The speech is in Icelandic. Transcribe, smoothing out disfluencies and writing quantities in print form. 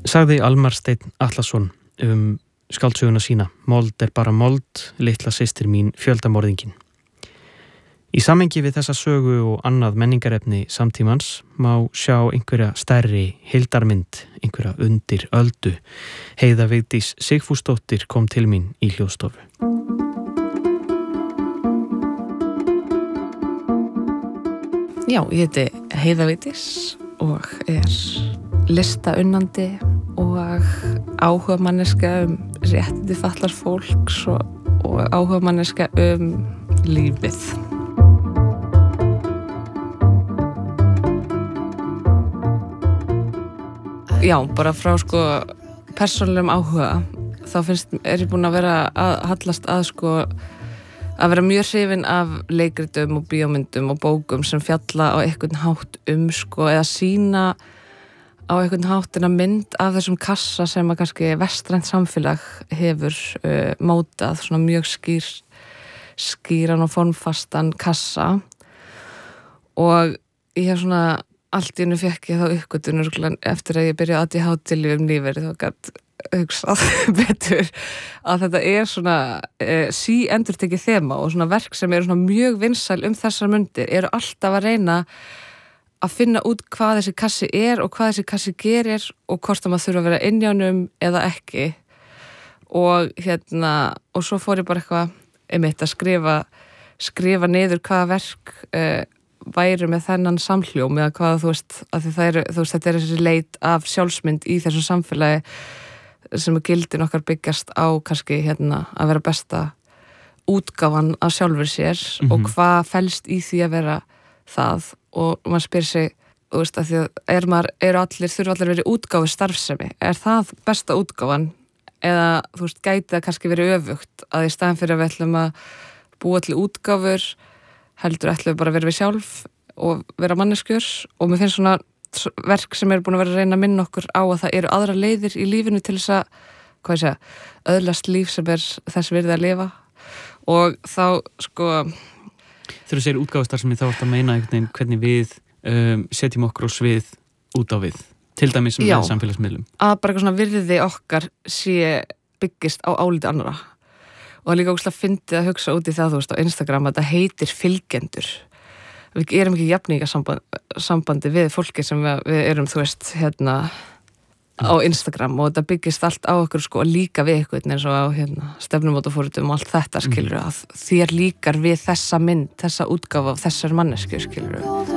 Sagði Almar Steinn Atlason skáldsöguna sína Mold bara mold, litla systir mín fjöldamorðingin. Í samhengi við þessa sögu og annað menningarefni samtímans má sjá einhverja stærri heildarmynd, einhverja undir öldu. Heiða Vigdís Sigfúsdóttir kom til mín í hljóðstofu. Já, ég heiti Heiða Vigdís og listaunnandi og áhugamanneska réttindi fatlaðs fólks og áhugamanneska lífið. Já, bara frá persónulegum áhuga þá ég búin að vera að hallast að að vera mjög hrifin af leikritum og bíómyndum og bókum sem fjalla á einhvern hátt eða sýna á einhvern háttina mynd af þessum kassa sem að kannski vestrænt samfélag hefur mótað, svona mjög skýran og formfastan kassa. Og ég hef allt í einu fékk ég þá uppgötvun eftir að ég byrjaði ADHD-lyfjum nýverið þá gat hugsað betur að þetta síendurtekið þema og verk sem eru mjög vinsæl þessar mundir eru alltaf að reyna að finna út hvað þessi kassi og hvað þessi kassi gerir og hvort að maður þurfa að vera inni á honum eða ekki og svo fór ég bara eitthvað að skrifa niður hvaða verk væru með þennan samhljóm eða hvað að þetta þessi leit af sjálfsmynd í þessu samfélagi sem gildin okkar byggjast á kannski að vera besta útgáfan af sjálfur sér og hvað felst í því að vera það og maður spyr sig að því að þurfa allir verið útgáfi starfsemi það besta útgáfan eða gæti það kannski verið öfugt að í staðan fyrir að við ætlum að búa til útgáfur heldur ætlum við bara að vera við sjálf og vera manneskjur og mér finnst verk sem búin að vera að reyna að minna okkur á að það eru aðra leiðir í lífinu til þess að, öðlast líf sem þess virði að lifa og þá Þegar þú segir útgáfustarfsemi þá ertu að meina hvernig við setjum okkur á svið út á við, til dæmis með samfélagsmiðlum. Að bara eitthvað virði okkar byggist á áliti annarra. Og líka ógeðslega fyndið að hugsa út í það, á Instagram að þetta heitir fylgjendur. Við erum ekki jafningasambandi við fólki sem við erum, á Instagram og þetta byggist allt á okkur líka við eitthvað eins og á stefnumótafóritum og allt þetta skilur að þér líkar við þessa mynd, þessa útgáfa af þessar manneskju skilur.